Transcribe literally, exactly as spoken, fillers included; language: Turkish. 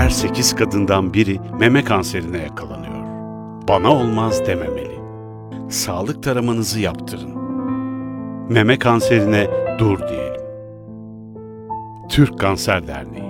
sekiz kadından biri meme kanserine yakalanıyor. Bana olmaz dememeli. Sağlık taramanızı yaptırın. Meme kanserine dur diyelim. Türk Kanser Derneği.